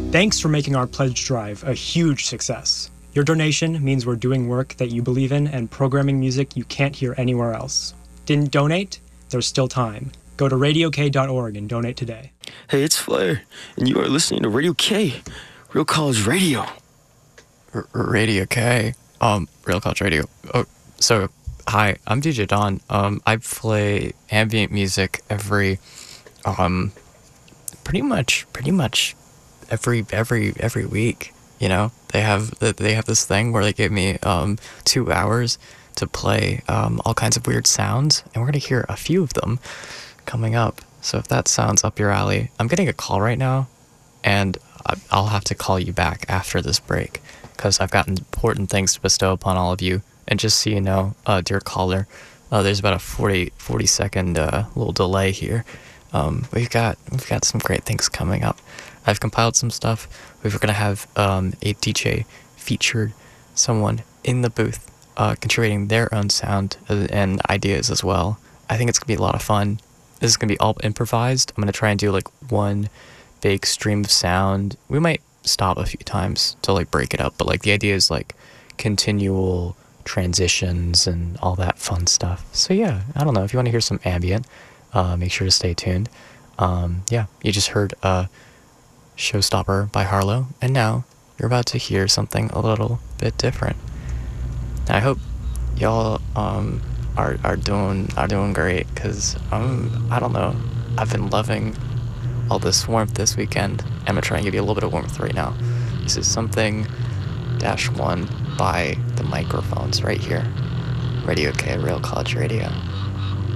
Thanks for making our pledge drive a huge success. Your donation means we're doing work that you believe in and programming music you can't hear anywhere else. Didn't donate? There's still time. Go to radiok.org and donate today. Hey, it's Flair, and you are listening to Radio K, Real College Radio. Radio K? Real College Radio. Oh, so, hi, I'm DJ Don. I play ambient music every pretty much every week. You know, they have this thing where they give me 2 hours to play all kinds of weird sounds, and we're gonna hear a few of them coming up. So if that sounds up your alley, I'm getting a call right now, and I'll have to call you back after this break because I've got important things to bestow upon all of you. And just so you know, dear caller, there's about a 40 second little delay here. We've got some great things coming up. I've compiled some stuff. We're going to have a DJ featured, someone in the booth contributing their own sound and ideas as well. I think it's going to be a lot of fun. This is going to be all improvised. I'm going to try and do like one big stream of sound. We might stop a few times to like break it up, but like the idea is like continual transitions and all that fun stuff. So yeah, I don't know, if you want to hear some ambient, make sure to stay tuned. Yeah, you just heard Showstopper by Harlow, and now you're about to hear something a little bit different. I hope y'all are doing great, because I don't know, I've been loving all this warmth this weekend. I'm gonna try and give you a little bit of warmth right now. This is something -1 by the Microphones right here. Radio K, Real College Radio.